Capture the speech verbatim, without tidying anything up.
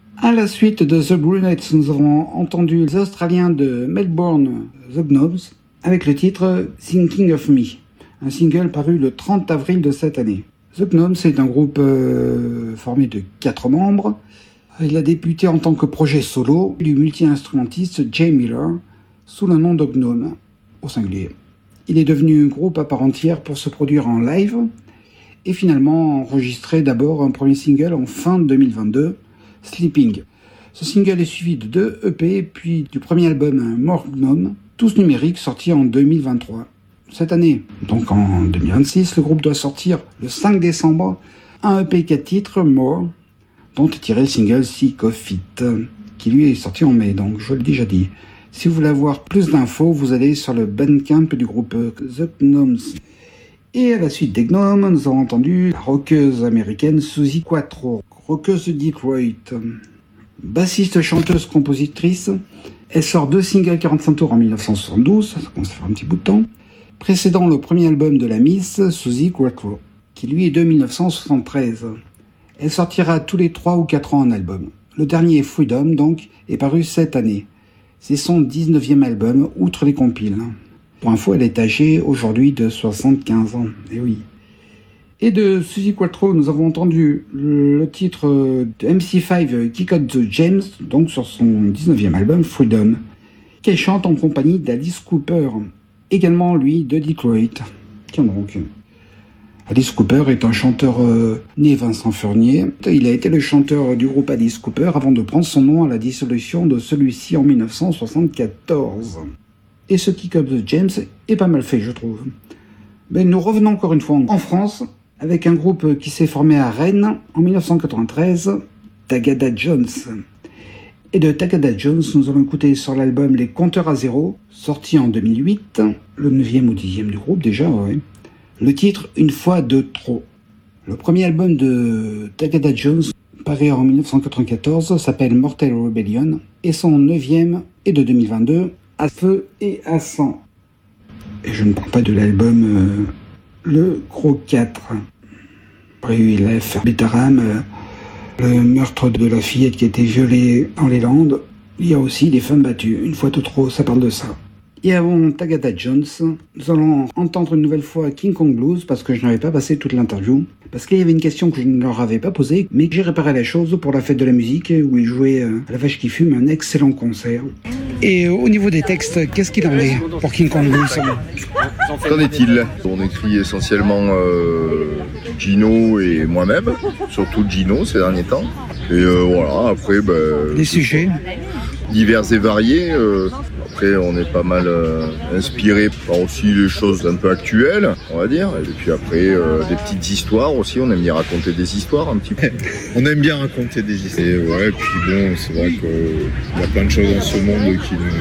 À la suite de The Brunettes, nous avons entendu les Australiens de Melbourne, The Gnomes, avec le titre Thinking of Me, un single paru le trente avril de cette année. The Gnomes est un groupe euh, formé de quatre membres. Il a débuté en tant que projet solo du multi-instrumentiste Jay Miller sous le nom de Gnome, au singulier. Il est devenu groupe à part entière pour se produire en live et finalement enregistré d'abord un premier single en fin deux mille vingt-deux, Sleeping. Ce single est suivi de deux E P puis du premier album More Gnome, tous numériques, sorti en deux mille vingt-trois. Cette année, donc en deux mille vingt-six, le groupe doit sortir le cinq décembre un E P quatre titres, More, dont est tiré le single Sick of It, qui lui est sorti en mai, donc je l'ai déjà dit. Si vous voulez avoir plus d'infos, vous allez sur le Bandcamp du groupe The Gnomes. Et à la suite des Gnomes, nous avons entendu la rockeuse américaine Suzi Quatro, rockeuse de Detroit. Bassiste, chanteuse, compositrice, elle sort deux singles quarante-cinq tours en dix-neuf cent soixante-douze, ça commence à faire un petit bout de temps, précédant le premier album de la Miss, Suzi Quatro, qui lui est de dix-neuf cent soixante-treize. Elle sortira tous les trois ou quatre ans un album. Le dernier, Freedom, donc, est paru cette année. C'est son dix-neuvième album, outre les compiles. Pour info, elle est âgée aujourd'hui de soixante-quinze ans. Et oui. Et de Suzi Quatro, nous avons entendu le titre de M C cinq, Kick Out the James, donc sur son dix-neuvième album, Freedom, qu'elle chante en compagnie d'Alice Cooper, également lui de Detroit. Tiens donc. Alice Cooper est un chanteur euh, né Vincent Furnier. Il a été le chanteur du groupe Alice Cooper avant de prendre son nom à la dissolution de celui-ci en dix-neuf cent soixante-quatorze. Et ce Kick Up the James est pas mal fait, je trouve. Mais nous revenons encore une fois en France avec un groupe qui s'est formé à Rennes en dix-neuf cent quatre-vingt-treize, Tagada Jones. Et de Tagada Jones, nous allons écouter sur l'album Les Compteurs à Zéro, sorti en deux mille huit, le neuvième ou dixième du groupe déjà, ouais. Le titre « Une fois de trop ». Le premier album de Tagada Jones, paru en dix-neuf cent quatre-vingt-quatorze, s'appelle Mortal Rebellion, et son neuvième est de deux mille vingt-deux, À feu et à sang. Et je ne parle pas de l'album euh, Le Gros quatre. Après, il a fait Bétaram, euh, le meurtre de la fillette qui a été violée dans les Landes. Il y a aussi des femmes battues. Une fois de trop, ça parle de ça. Et avant Tagada Jones, nous allons entendre une nouvelle fois King Kong Blues, parce que je n'avais pas passé toute l'interview, parce qu'il y avait une question que je ne leur avais pas posée, mais que j'ai réparé la chose pour la fête de la musique, où ils jouaient à la vache qui fume, un excellent concert. Et au niveau des textes, qu'est-ce qu'il en est pour King Kong Blues? Qu'en est-il? On écrit essentiellement euh, Gino et moi-même, surtout Gino ces derniers temps. Et euh, voilà, après... Bah, les sujets divers et variés. Euh, après, on est pas mal euh, inspiré par aussi les choses un peu actuelles, on va dire. Et puis après, euh, des petites histoires aussi. On aime bien raconter des histoires un petit peu. On aime bien raconter des histoires. Et ouais, puis bon, c'est vrai qu'il y a plein de choses dans ce monde qui nous